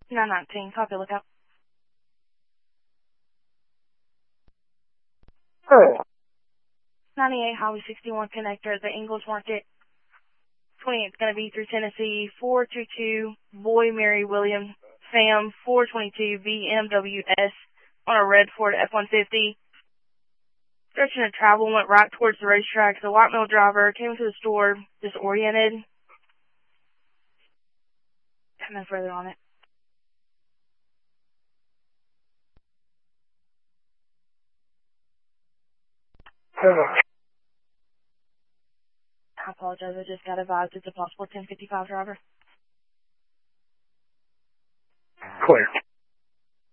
919, copy, lookout. Hey. 98 Highway 61 connector at the English Market. 28 is going to be through Tennessee. 422 Boy Mary William Sam 422 BMWS on a red Ford F-150. Direction of travel went right towards the racetrack. The white male driver came to the store disoriented. No further on it. Hey. I apologize. I just got advised it's a possible 1055 driver. Clear.